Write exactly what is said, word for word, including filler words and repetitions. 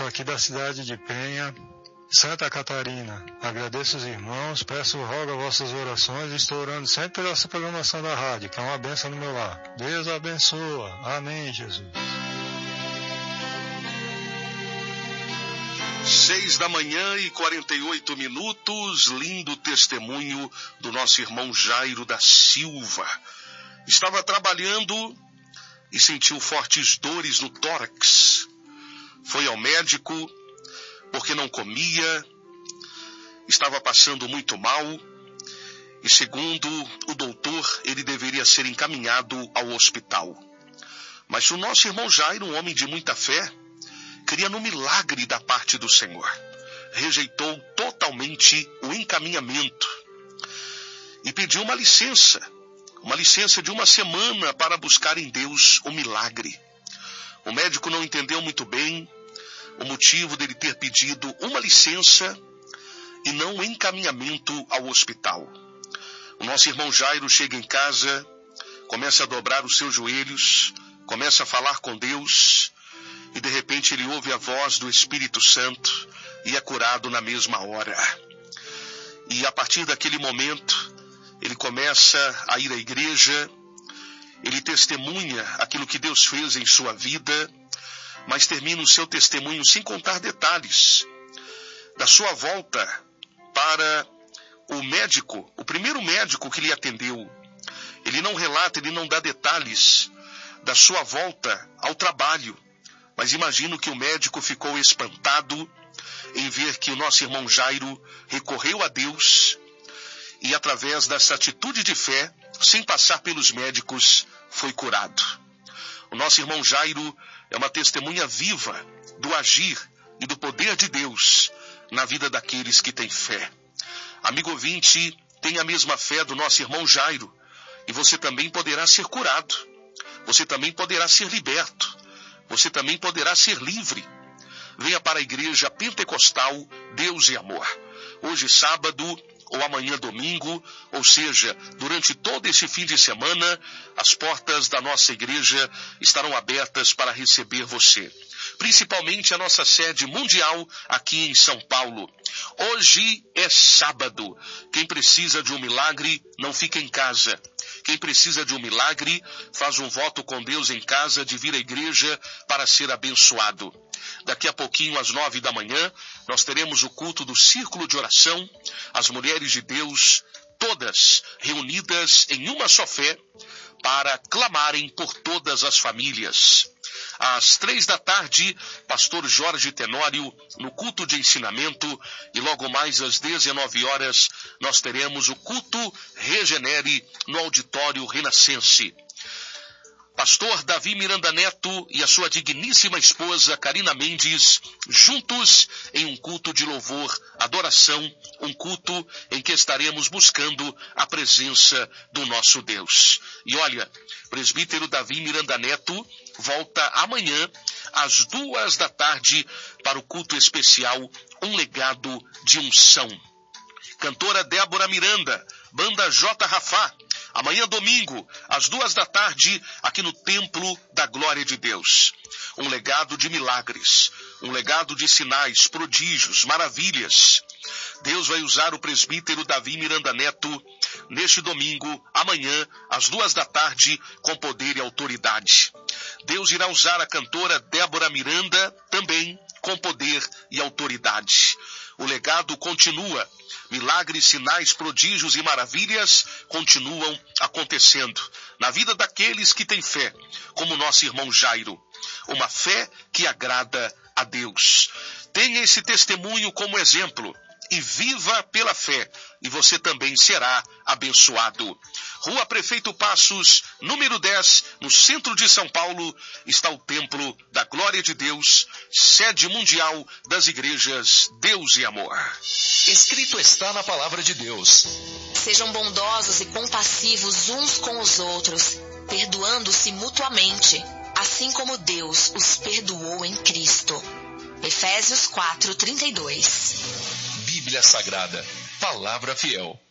sou aqui da cidade de Penha, Santa Catarina. Agradeço os irmãos, peço rogo a vossas orações e estou orando sempre pela essa programação da rádio, que é uma bênção no meu lar. Deus abençoa. Amém, Jesus. Seis da manhã e quarenta e oito minutos, lindo testemunho do nosso irmão Jairo da Silva. Estava trabalhando e sentiu fortes dores no tórax. Foi ao médico porque não comia, estava passando muito mal e, segundo o doutor, ele deveria ser encaminhado ao hospital. Mas o nosso irmão Jairo, um homem de muita fé, cria no milagre da parte do Senhor. Rejeitou totalmente o encaminhamento e pediu uma licença, uma licença de uma semana para buscar em Deus o milagre. O médico não entendeu muito bem o motivo dele ter pedido uma licença e não o encaminhamento ao hospital. O nosso irmão Jairo chega em casa, começa a dobrar os seus joelhos, começa a falar com Deus, e de repente ele ouve a voz do Espírito Santo e é curado na mesma hora. E a partir daquele momento, ele começa a ir à igreja, ele testemunha aquilo que Deus fez em sua vida, mas termina o seu testemunho sem contar detalhes da sua volta para o médico, o primeiro médico que lhe atendeu. Ele não relata, ele não dá detalhes da sua volta ao trabalho, mas imagino que o médico ficou espantado em ver que o nosso irmão Jairo recorreu a Deus e, através dessa atitude de fé, sem passar pelos médicos, foi curado. O nosso irmão Jairo é uma testemunha viva do agir e do poder de Deus na vida daqueles que têm fé. Amigo ouvinte, tem a mesma fé do nosso irmão Jairo e você também poderá ser curado. Você também poderá ser liberto. Você também poderá ser livre. Venha para a igreja pentecostal Deus e Amor. Hoje sábado ou amanhã domingo, ou seja, durante todo esse fim de semana, as portas da nossa igreja estarão abertas para receber você. Principalmente a nossa sede mundial aqui em São Paulo. Hoje é sábado. Quem precisa de um milagre, não fica em casa. Quem precisa de um milagre, faz um voto com Deus em casa de vir à igreja para ser abençoado. Daqui a pouquinho, às nove da manhã, nós teremos o culto do Círculo de Oração, as mulheres de Deus, todas reunidas em uma só fé, para clamarem por todas as famílias. Às três da tarde, pastor Jorge Tenório, no culto de ensinamento, e logo mais às dezenove horas, nós teremos o culto Regenere no auditório Renascense. Pastor Davi Miranda Neto e a sua digníssima esposa Karina Mendes, juntos em um culto de louvor, adoração, um culto em que estaremos buscando a presença do nosso Deus. E olha, presbítero Davi Miranda Neto volta amanhã às duas da tarde para o culto especial Um Legado de Unção. Cantora Débora Miranda, banda J. Rafá, amanhã domingo, às duas da tarde, aqui no Templo da Glória de Deus. Um legado de milagres, um legado de sinais, prodígios, maravilhas. Deus vai usar o presbítero Davi Miranda Neto neste domingo, amanhã, às duas da tarde, com poder e autoridade. Deus irá usar a cantora Débora Miranda também com poder e autoridade. O legado continua. Milagres, sinais, prodígios e maravilhas continuam acontecendo na vida daqueles que têm fé, como nosso irmão Jairo. Uma fé que agrada a Deus. Tenha esse testemunho como exemplo e viva pela fé, e você também será abençoado. Rua Prefeito Passos, número dez, no centro de São Paulo, está o Templo da Glória de Deus, sede mundial das igrejas Deus e Amor. Escrito está na palavra de Deus. Sejam bondosos e compassivos uns com os outros, perdoando-se mutuamente, assim como Deus os perdoou em Cristo. Efésios quatro, trinta e dois. Bíblia Sagrada, Palavra Fiel.